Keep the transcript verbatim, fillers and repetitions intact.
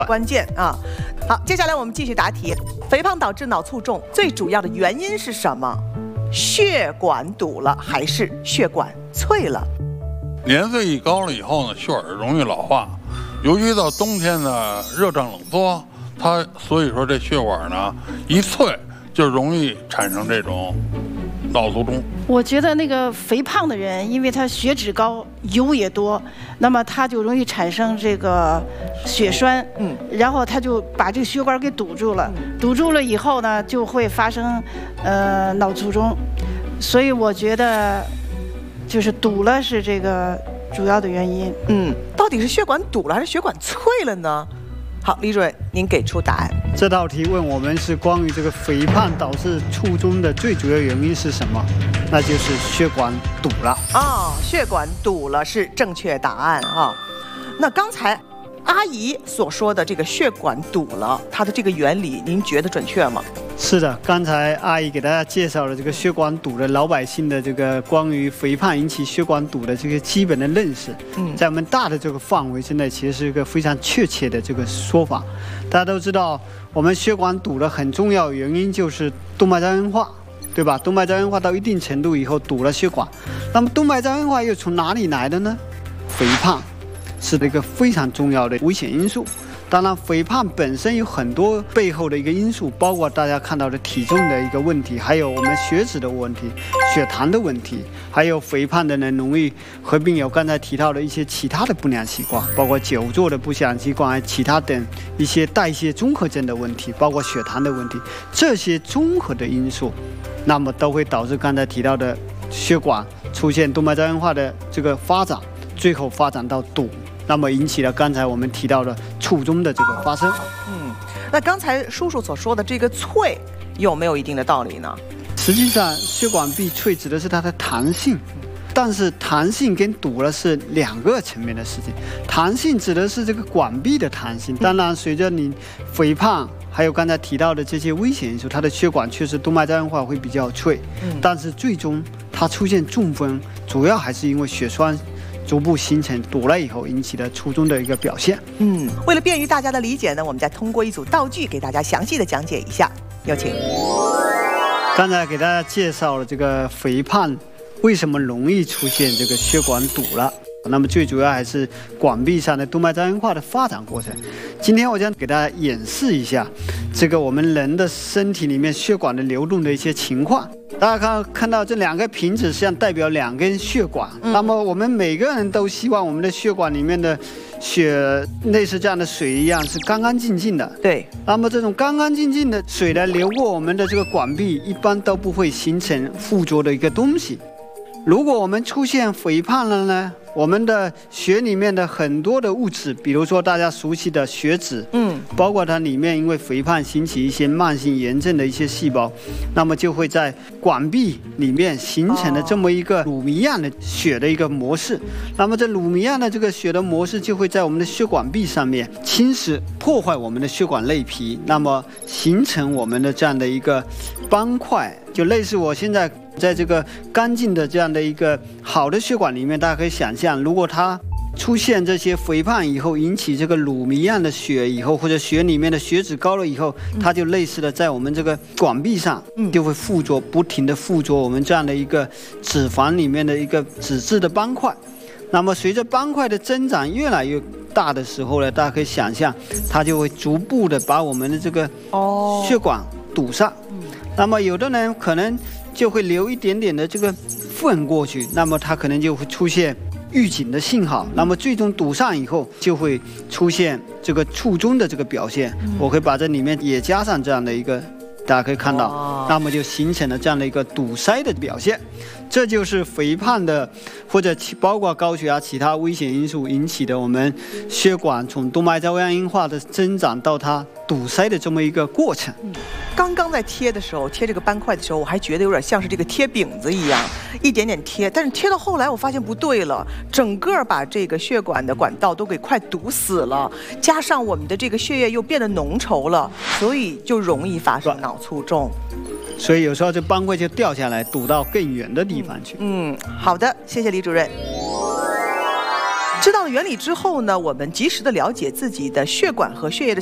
关键啊。好，接下来我们继续答题。肥胖导致脑卒中最主要的原因是什么？血管堵了还是血管脆了？ 年岁一高了以后呢，血管容易老化，尤其到冬天呢，热胀冷缩，它所以说这血管呢一脆就容易产生这种脑卒中。 我觉得那个肥胖的人，因为他血脂高，油也多，那么他就容易产生这个血栓，嗯，然后他就把这个血管给堵住了，堵住了以后呢，就会发生呃脑卒中，所以我觉得就是堵了是这个主要的原因。 嗯，到底是血管堵了还是血管脆了呢？好，李主任，您给出答案。 这道题问我们是关于这个肥胖导致卒中的最主要原因是什么？那就是血管堵了。 哦，血管堵了是正确答案啊。那刚才阿姨所说的这个血管堵了，它的这个原理，您觉得准确吗？ 是的，刚才阿姨给大家介绍了这个血管堵的老百姓的这个关于肥胖引起血管堵的这个基本的认识。嗯，在我们大的这个范围之内，其实是一个非常确切的这个说法。大家都知道，我们血管堵的很重要原因就是动脉粥硬化，对吧？动脉粥硬化到一定程度以后堵了血管，那么动脉粥硬化又从哪里来的呢？肥胖是一个非常重要的危险因素。当然，肥胖本身有很多背后的一个因素，包括大家看到的体重的一个问题，还有我们血脂的问题、血糖的问题，还有肥胖的人容易合并有刚才提到的一些其他的不良习惯，包括久坐的不良习惯，还有其他等一些代谢综合症的问题，包括血糖的问题，这些综合的因素，那么都会导致刚才提到的血管出现动脉粥硬化的这个发展，最后发展到堵。那么引起了刚才我们提到的卒中的这个发生。 嗯，那刚才叔叔所说的这个脆有没有一定的道理呢？ 实际上，血管壁脆指的是它的弹性，但是弹性跟堵了是两个层面的事情。弹性指的是这个管壁的弹性，当然随着你肥胖，还有刚才提到的这些危险因素，它的血管确实动脉粥硬化会比较脆，但是最终它出现中风，主要还是因为血栓逐步形成堵了以后引起的卒中的一个表现。 嗯，为了便于大家的理解呢，我们再通过一组道具给大家详细的讲解一下，有请。 刚才给大家介绍了这个肥胖为什么容易出现这个血管堵了，那么最主要还是管壁上的动脉粥硬化的发展过程。今天我将给大家演示一下这个我们人的身体里面血管的流动的一些情况。大家看看到这两个瓶子实际上代表两根血管，嗯、那么我们每个人都希望我们的血管里面的血类似这样的水一样是干干净净的。对，那么这种干干净净的水呢流过我们的这个管壁，一般都不会形成附着的一个东西。如果我们出现肥胖了呢，我们的血里面的很多的物质，比如说大家熟悉的血脂，嗯，包括它里面因为肥胖引起一些慢性炎症的一些细胞，那么就会在管壁里面形成了这么一个乳糜样的血的一个模式。那么这乳糜样的这个血的模式就会在我们的血管壁上面侵蚀、破坏我们的血管内皮，那么形成我们的这样的一个斑块，就类似我现在在这个干净的这样的一个好的血管里面，大家可以想象，如果它出现这些肥胖以后，引起这个乳糜样的血以后，或者血里面的血脂高了以后，它就类似的在我们这个管壁上就会附着，不停的附着我们这样的一个脂肪里面的一个脂质的斑块。那么随着斑块的增长越来越大的时候呢，大家可以想象，它就会逐步的把我们的这个血管堵上。那么有的人可能就会流一点点的这个粪过去，那么它可能就会出现预警的信号，那么最终堵上以后就会出现这个卒中的这个表现。我会把这里面也加上这样的一个，大家可以看到，那么就形成了这样的一个堵塞的表现。这就是肥胖的或者包括高血压其他危险因素引起的我们血管从动脉粥样硬化的增长到它堵塞的这么一个过程。 刚刚在贴的时候，贴这个斑块的时候，我还觉得有点像是这个贴饼子一样，一点点贴。但是贴到后来，我发现不对了，整个把这个血管的管道都给快堵死了，加上我们的这个血液又变得浓稠了，所以就容易发生脑卒中。 所以有时候这斑块就掉下来，堵到更远的地方去。 嗯，好的，谢谢李主任。 知道了原理之后呢，我们及时的了解自己的血管和血液的